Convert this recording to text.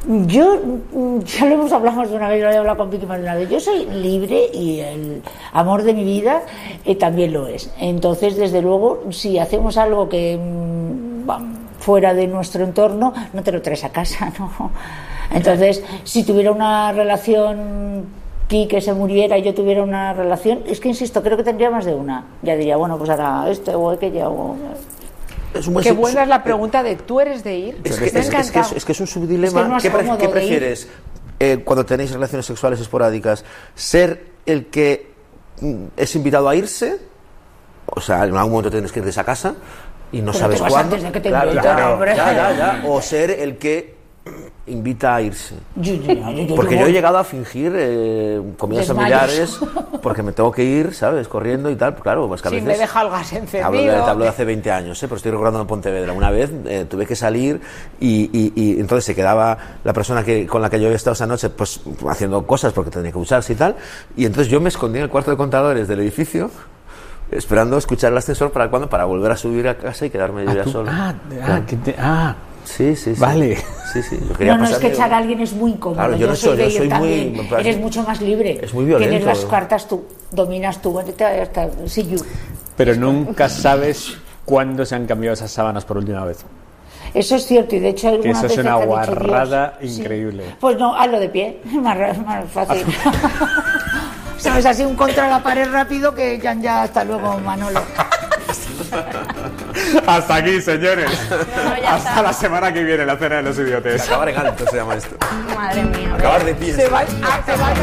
Yo, ya lo hemos hablado más de una vez, lo he hablado con Vicky más de una vez, yo soy libre y el amor de mi vida también lo es. Entonces, desde luego, si hacemos algo que fuera de nuestro entorno, no te lo traes a casa, ¿no? Entonces, si tuviera una relación, que se muriera y yo tuviera una relación, es que insisto, creo que tendría más de una. Ya diría, bueno, pues ahora este o aquella o... Qué buena es la pregunta de ¿tú eres de ir? Es que es un subdilema. Es que ¿Qué prefieres cuando tenéis relaciones sexuales esporádicas? ¿Ser el que es invitado a irse? O sea, en algún momento tienes que ir de esa casa y no sabes cuándo. Ya. O ser el que invita a irse. Porque yo he llegado a fingir comidas familiares porque me tengo que ir, ¿sabes? Corriendo y tal. Claro, pues que a veces... me deja el gas encendido. Te hablo de hace 20 años, pero estoy recordando en Pontevedra. Una vez tuve que salir y entonces se quedaba la persona con la que yo había estado esa noche pues haciendo cosas porque tenía que ducharse y tal. Y entonces yo me escondí en el cuarto de contadores del edificio esperando escuchar el ascensor para volver a subir a casa y quedarme yo ya solo. Sí. No, Vale. es que echar a alguien es muy incómodo. Claro, yo soy muy... Eres mucho más libre. Es muy violento. Tienes las cartas tú, dominas tú. Pero nunca sabes cuándo se han cambiado esas sábanas por última vez. Eso es cierto, y de hecho alguna eso vez es una te guarrada increíble. Sí. Pues no, hazlo de pie, más fácil. Sabes, así un contra la pared rápido que ya hasta luego, Manolo. Hasta aquí, señores. Hasta la semana que viene, la cena de los idiotes. Acabar en alto se llama esto. Madre mía. Acabar de pie. Se va